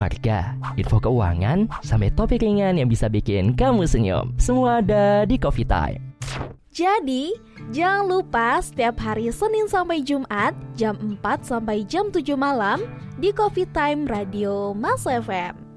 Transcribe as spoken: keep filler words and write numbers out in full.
harga, info keuangan, sampai topik ringan yang bisa bikin kamu senyum. Semua ada di Coffee Time. Jadi, jangan lupa setiap hari Senin sampai Jumat jam empat sampai jam tujuh malam di Coffee Time Radio Mas F M.